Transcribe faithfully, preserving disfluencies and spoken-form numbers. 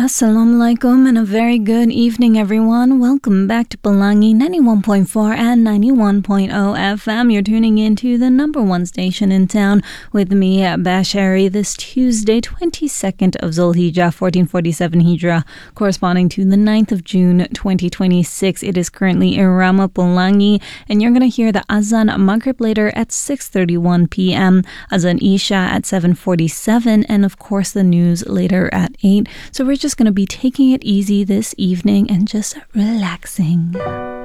Assalamu alaikum and a very good evening, everyone. Welcome back to Pelangi ninety-one point four and ninety-one point zero F M. You're tuning in to the number one station in town with me, Bashari, this Tuesday, twenty-second of Zulhijjah, fourteen forty-seven Hijrah, corresponding to the ninth of June, twenty twenty-six. It is currently Irama Pelangi, and you're going to hear the Azan Maghrib later at six thirty-one p.m., Azan Isha at seven forty-seven, and of course the news later at eight. So we're just going to be taking it easy this evening and just relaxing.